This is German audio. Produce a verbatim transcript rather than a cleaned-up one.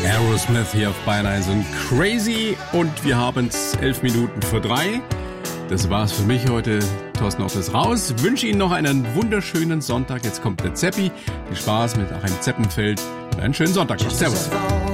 Aerosmith hier auf Bayern eins und Crazy und wir haben es elf Minuten vor drei. Das war's für mich heute. Thorsten Ott ist raus. Wünsche Ihnen noch einen wunderschönen Sonntag. Jetzt kommt der Zeppi. Viel Spaß mit Achim Zeppenfeld und einen schönen Sonntag. Servus.